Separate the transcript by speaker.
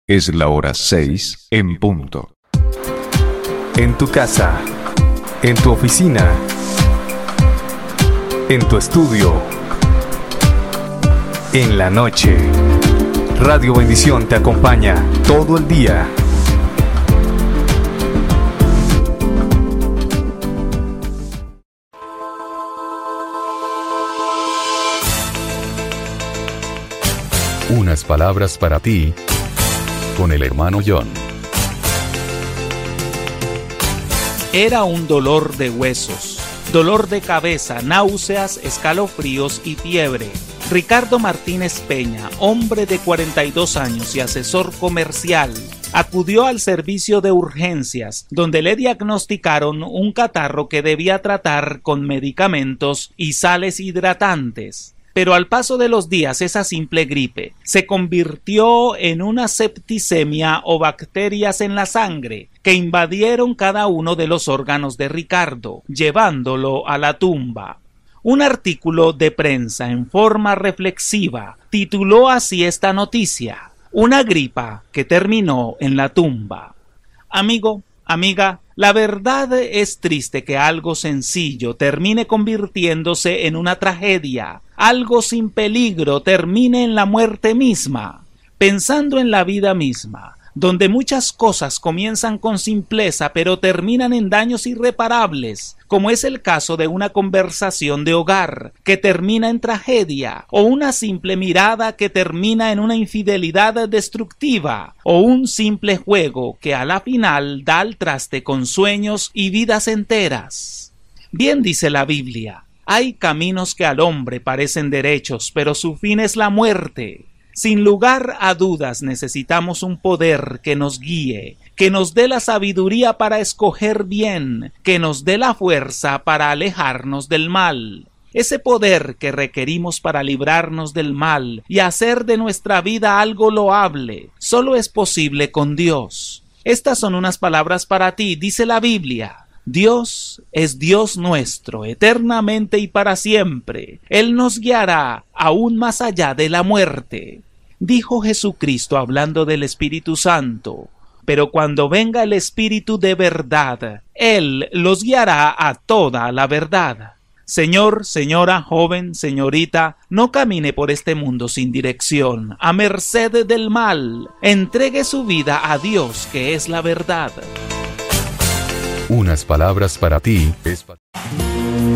Speaker 1: Es la hora 6 en punto.
Speaker 2: En tu casa, en tu oficina, en tu estudio, en la noche. Radio Bendición te acompaña todo el día.
Speaker 3: Unas palabras para ti, con el hermano John.
Speaker 4: Era un dolor de huesos, dolor de cabeza, náuseas, escalofríos y fiebre. Ricardo Martínez Peña, hombre de 42 años y asesor comercial, acudió al servicio de urgencias, donde le diagnosticaron un catarro que debía tratar con medicamentos y sales hidratantes. Pero al paso de los días esa simple gripe se convirtió en una septicemia o bacterias en la sangre que invadieron cada uno de los órganos de Ricardo, llevándolo a la tumba. Un artículo de prensa en forma reflexiva tituló así esta noticia: una gripa que terminó en la tumba. Amigo, amiga, la verdad es triste que algo sencillo termine convirtiéndose en una tragedia. Algo sin peligro termine en la muerte misma. Pensando en la vida misma, donde muchas cosas comienzan con simpleza pero terminan en daños irreparables, como es el caso de una conversación de hogar que termina en tragedia, o una simple mirada que termina en una infidelidad destructiva, o un simple juego que a la final da al traste con sueños y vidas enteras. Bien dice la Biblia: hay caminos que al hombre parecen derechos, pero su fin es la muerte. Sin lugar a dudas necesitamos un poder que nos guíe, que nos dé la sabiduría para escoger bien, que nos dé la fuerza para alejarnos del mal. Ese poder que requerimos para librarnos del mal y hacer de nuestra vida algo loable, solo es posible con Dios. Estas son unas palabras para ti, dice la Biblia. Dios es Dios nuestro, eternamente y para siempre. Él nos guiará aún más allá de la muerte. Dijo Jesucristo hablando del Espíritu Santo. Pero cuando venga el Espíritu de verdad, Él los guiará a toda la verdad. Señor, señora, joven, señorita, no camine por este mundo sin dirección, a merced del mal. Entregue su vida a Dios, que es la verdad.
Speaker 3: Unas palabras para ti.